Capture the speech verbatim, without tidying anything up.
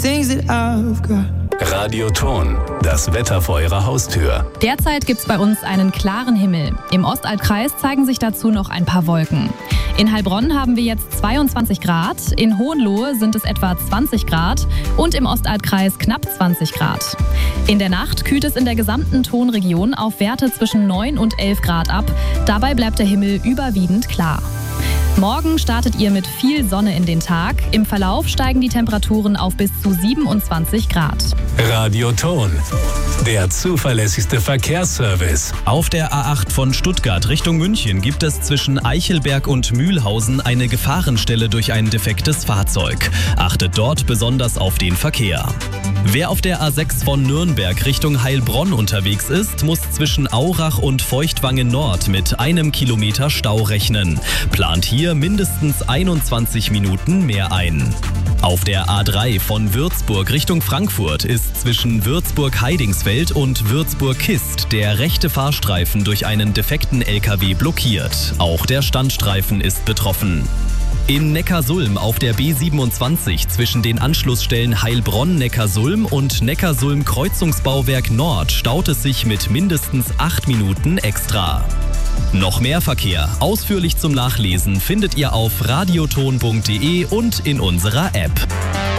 things that I've got. Radioton, das Wetter vor Ihrer Haustür. Derzeit gibt's bei uns einen klaren Himmel. Im Ostalbkreis zeigen sich dazu noch ein paar Wolken. In Heilbronn haben wir jetzt zweiundzwanzig Grad, in Hohenlohe sind es etwa zwanzig Grad und im Ostalbkreis knapp zwanzig Grad. In der Nacht kühlt es in der gesamten Tonregion auf Werte zwischen neun und elf Grad ab. Dabei bleibt der Himmel überwiegend klar. Morgen startet ihr mit viel Sonne in den Tag. Im Verlauf steigen die Temperaturen auf bis zu siebenundzwanzig Grad. Radioton, der zuverlässigste Verkehrsservice. Auf der A acht von Stuttgart Richtung München gibt es zwischen Eichelberg und Mühlhausen eine Gefahrenstelle durch ein defektes Fahrzeug. Achtet dort besonders auf den Verkehr. Wer auf der A sechs von Nürnberg Richtung Heilbronn unterwegs ist, muss zwischen Aurach und Feuchtwangen Nord mit einem Kilometer Stau rechnen. Plant hier mindestens einundzwanzig Minuten mehr ein. Auf der A drei von Würzburg Richtung Frankfurt ist zwischen Würzburg-Heidingsfeld und Würzburg-Kist der rechte Fahrstreifen durch einen defekten L K W blockiert. Auch der Standstreifen ist betroffen. In Neckarsulm auf der B siebenundzwanzig zwischen den Anschlussstellen Heilbronn-Neckarsulm und Neckarsulm-Kreuzungsbauwerk Nord staut es sich mit mindestens acht Minuten extra. Noch mehr Verkehr, ausführlich zum Nachlesen, findet ihr auf radioton punkt de und in unserer App.